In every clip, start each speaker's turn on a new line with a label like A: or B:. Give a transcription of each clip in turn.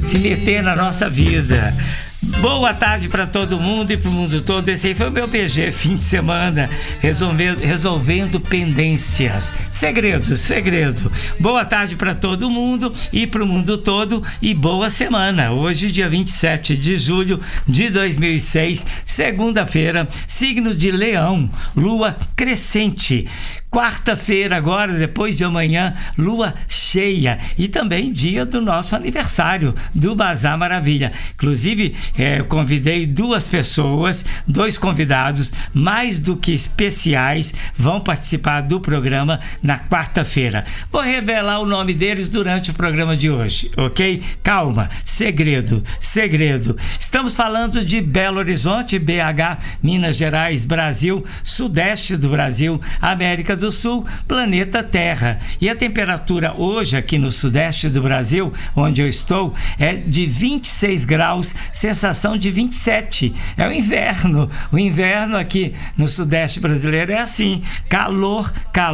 A: se meter na nossa vida. Boa tarde para todo mundo e para o mundo todo. Esse aí foi o meu BG fim de semana, resolvendo pendências. Segredo. Boa tarde para todo mundo e para o mundo todo e boa semana. Hoje, dia 27 de julho de 2006, segunda-feira, signo de Leão, lua crescente. Quarta-feira agora, depois de amanhã, lua cheia e também dia do nosso aniversário do Bazar Maravilha. Inclusive, eu convidei duas pessoas, dois convidados mais do que especiais, vão participar do programa na quarta-feira. Vou revelar o nome deles durante o programa de hoje, ok? Calma, segredo. Estamos falando de Belo Horizonte, BH, Minas Gerais, Brasil, Sudeste do Brasil, América do Sul, planeta Terra. E a temperatura hoje aqui no Sudeste do Brasil, onde eu estou, é de 26 graus, sensação de 27. É o inverno. O inverno aqui no Sudeste brasileiro é assim: calor.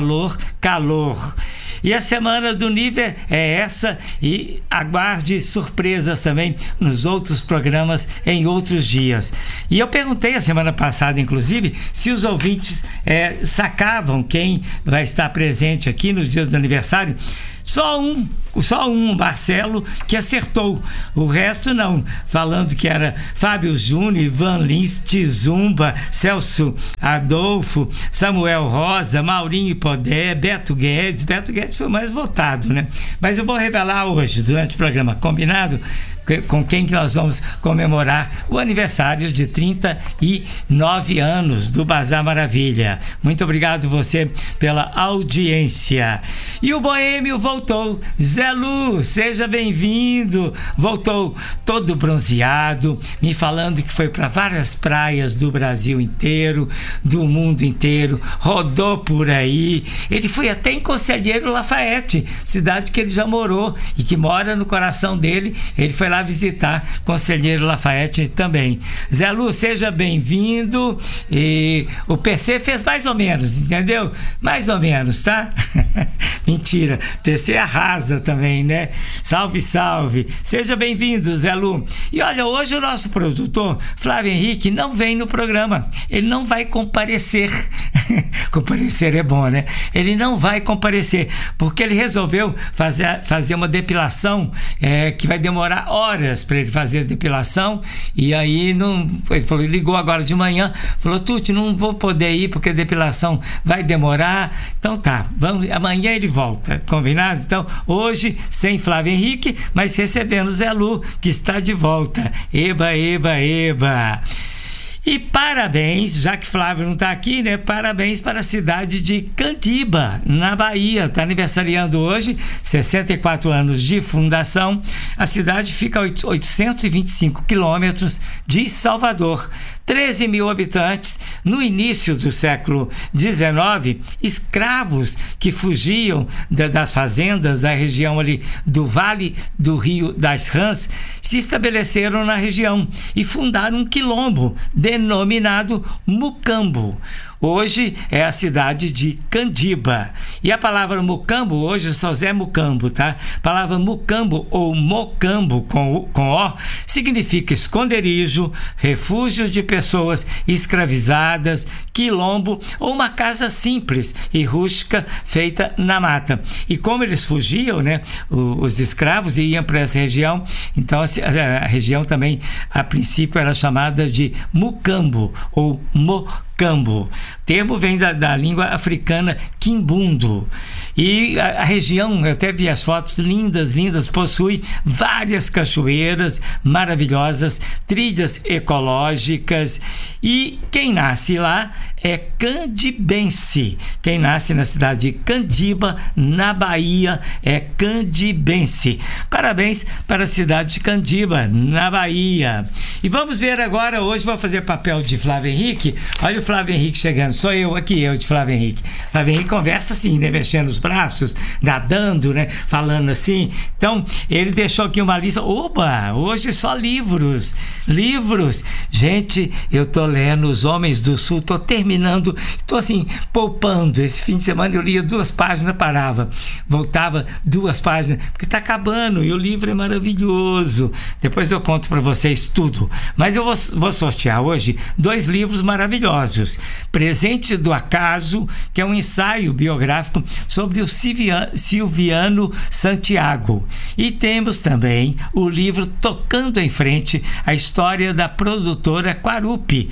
A: E a semana do nível é essa, e aguarde surpresas também nos outros programas em outros dias. E eu perguntei a semana passada, inclusive, se os ouvintes sacavam quem vai estar presente aqui nos dias do aniversário. Só um, Marcelo, que acertou. O resto não. Falando que era Fábio Júnior, Ivan Lins, Tizumba, Celso Adolfo, Samuel Rosa, Maurinho Podé, Beto Guedes. Beto Guedes foi o mais votado, né? Mas eu vou revelar hoje, durante o programa, combinado? Com quem que nós vamos comemorar o aniversário de 39 anos do Bazar Maravilha. Muito obrigado você pela audiência. E o Boêmio voltou. Zé Lu, seja bem-vindo. Voltou todo bronzeado, me falando que foi para várias praias do Brasil inteiro, do mundo inteiro, rodou por aí. Ele foi até em Conselheiro Lafayette, cidade que ele já morou e que mora no coração dele. Ele foi lá visitar Conselheiro Lafayette também. Zé Lu, seja bem-vindo. E o PC fez mais ou menos, entendeu? Mais ou menos, tá? Mentira, PC arrasa também, né? Salve. Seja bem-vindo, Zé Lu. E olha, hoje o nosso produtor, Flávio Henrique, não vem no programa. Ele não vai comparecer. Comparecer é bom, né? Ele não vai comparecer, porque ele resolveu fazer uma depilação que vai demorar horas para ele fazer a depilação. E aí ele ligou agora de manhã, falou: Tuti, não vou poder ir porque a depilação vai demorar. Então tá, amanhã ele volta, combinado? Então hoje sem Flávio Henrique, mas recebendo Zé Lu, que está de volta. Eba. E parabéns, já que Flávio não está aqui, né? Parabéns para a cidade de Candiba, na Bahia. Está aniversariando hoje, 64 anos de fundação. A cidade fica a 825 quilômetros de Salvador. 13 mil habitantes. No início do século XIX, escravos que fugiam das fazendas da região ali do Vale do Rio das Rãs se estabeleceram na região e fundaram um quilombo denominado Mucambo. Hoje é a cidade de Candiba. E a palavra Mucambo hoje só é Mucambo, tá? A palavra Mucambo ou Mocambo com O significa esconderijo, refúgio de pessoas escravizadas, quilombo ou uma casa simples e rústica feita na mata. E como eles fugiam, né? Os escravos iam para essa região, então a região também a princípio era chamada de Mucambo ou Mocambo. O termo vem da língua africana quimbundo. E a região, eu até vi as fotos lindas, possui várias cachoeiras maravilhosas, trilhas ecológicas, e quem nasce lá é candibense. Quem nasce na cidade de Candiba, na Bahia, é candibense. Parabéns para a cidade de Candiba, na Bahia. E vamos ver agora, hoje vou fazer papel de Flávio Henrique. Olha o Flávio Henrique chegando, sou eu aqui, eu de Flávio Henrique. Flávio Henrique conversa assim, né? Mexendo os braços, nadando, né? Falando assim. Então, ele deixou aqui uma lista. Oba, hoje só livros. Livros. Gente, eu tô lendo Os Homens do Sul, tô terminando, tô assim, poupando. Esse fim de semana eu lia 2 páginas, parava. Voltava 2 páginas, porque tá acabando e o livro é maravilhoso. Depois eu conto para vocês tudo. Mas eu vou sortear hoje 2 livros maravilhosos. Presente do Acaso, que é um ensaio biográfico sobre o Silviano Santiago. E temos também o livro Tocando em Frente, a história da produtora Quarupi,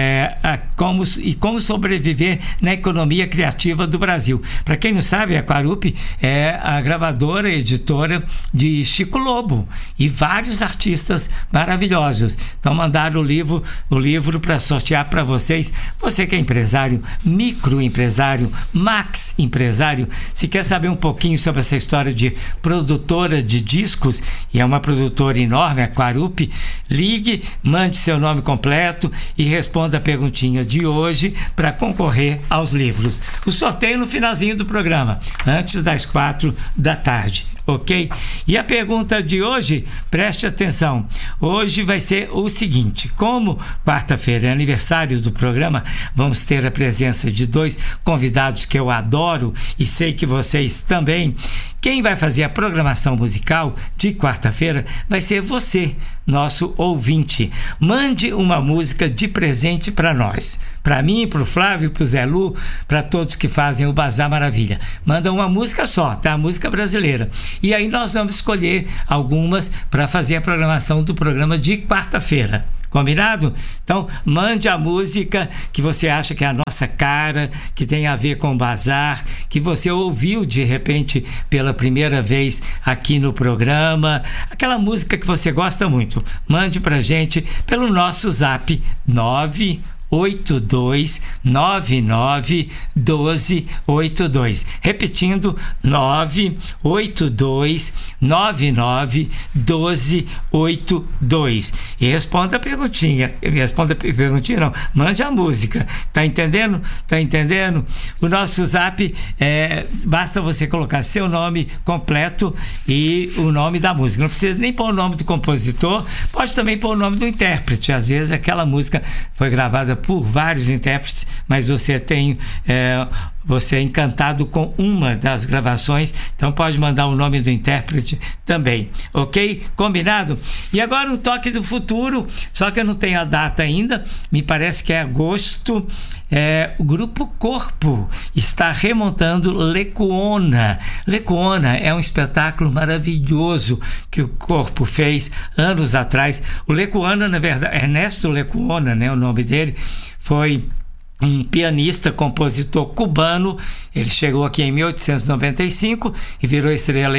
A: como sobreviver na economia criativa do Brasil. Para quem não sabe, a Quarupi é a gravadora e editora de Chico Lobo e vários artistas maravilhosos. Então mandaram o livro para sortear para vocês. Você que é empresário, microempresário, max empresário, se quer saber um pouquinho sobre essa história de produtora de discos, e é uma produtora enorme, a Quarupi, ligue, mande seu nome completo e responda a perguntinha de hoje para concorrer aos livros. O sorteio no finalzinho do programa, antes das 4 da tarde. Ok? E a pergunta de hoje, preste atenção, hoje vai ser o seguinte: como quarta-feira é aniversário do programa, vamos ter a presença de 2 convidados que eu adoro e sei que vocês também. Quem vai fazer a programação musical de quarta-feira vai ser você, nosso ouvinte. Mande uma música de presente para nós, para mim, para o Flávio, para o Zé Lu, para todos que fazem o Bazar Maravilha. Manda uma música só, tá? Música brasileira. E aí nós vamos escolher algumas para fazer a programação do programa de quarta-feira. Combinado? Então, mande a música que você acha que é a nossa cara, que tem a ver com o Bazar, que você ouviu de repente pela primeira vez aqui no programa, aquela música que você gosta muito. Mande pra gente pelo nosso zap 982991282. Repetindo, 982991282. E responda a perguntinha. Não, mande a música. Tá entendendo? Tá entendendo? O nosso zap basta você colocar seu nome completo e o nome da música. Não precisa nem pôr o nome do compositor, pode também pôr o nome do intérprete. Às vezes aquela música foi gravada por vários intérpretes, mas você é encantado com uma das gravações, então pode mandar o nome do intérprete também, ok? Combinado? E agora um toque do futuro, só que eu não tenho a data ainda, me parece que é agosto. O Grupo Corpo está remontando Lecuona. Lecuona é um espetáculo maravilhoso que o Corpo fez anos atrás. O Lecuona, na verdade, Ernesto Lecuona, né, o nome dele, foi um pianista, compositor cubano. Ele chegou aqui em 1895 e virou estrela em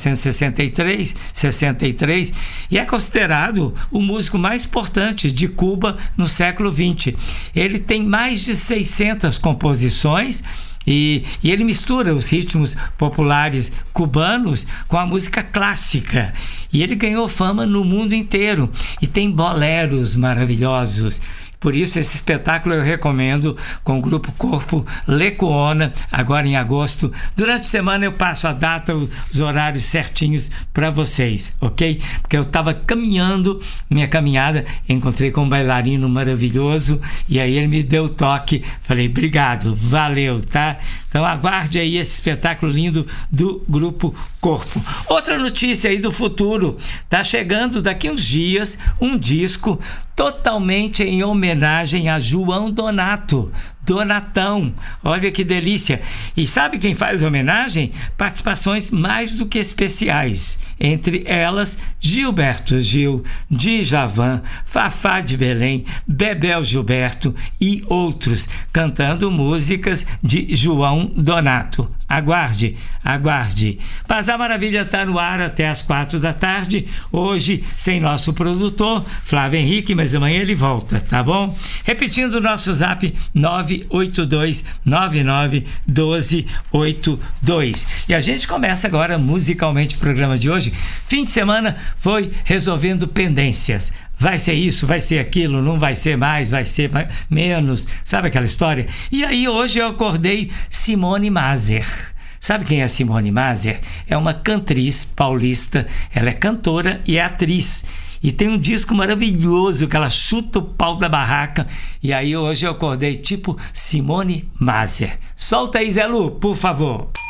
A: 1963 e é considerado o músico mais importante de Cuba no século XX. Ele tem mais de 600 composições e ele mistura os ritmos populares cubanos com a música clássica. E ele ganhou fama no mundo inteiro e tem boleros maravilhosos. Por isso, esse espetáculo eu recomendo, com o Grupo Corpo Lecuona, agora em agosto. Durante a semana eu passo a data, os horários certinhos para vocês, ok? Porque eu estava caminhando, minha caminhada, encontrei com um bailarino maravilhoso e aí ele me deu o toque. Falei, obrigado, valeu, tá? Então aguarde aí esse espetáculo lindo do Grupo Corpo. Outra notícia aí do futuro, tá chegando daqui uns dias um disco totalmente em homenagem a João Donato, Donatão. Olha que delícia. E sabe quem faz homenagem? Participações mais do que especiais. Entre elas, Gilberto Gil, Djavan, Fafá de Belém, Bebel Gilberto e outros, cantando músicas de João Donato. Aguarde, aguarde. Bazar Maravilha está no ar até às 4 da tarde. Hoje, sem nosso produtor, Flávio Henrique, mas amanhã ele volta, tá bom? Repetindo o nosso zap, 982991282. E a gente começa agora musicalmente o programa de hoje. Fim de semana foi resolvendo pendências. vai ser isso, vai ser aquilo, não vai ser mais, vai ser menos, sabe aquela história? E aí hoje eu acordei Simone Maser. Sabe quem é Simone Maser? É uma cantriz paulista, ela é cantora e é atriz. E tem um disco maravilhoso que ela chuta o pau da barraca. E aí hoje eu acordei tipo Simone Maser. Solta aí, Zé Lu, por favor.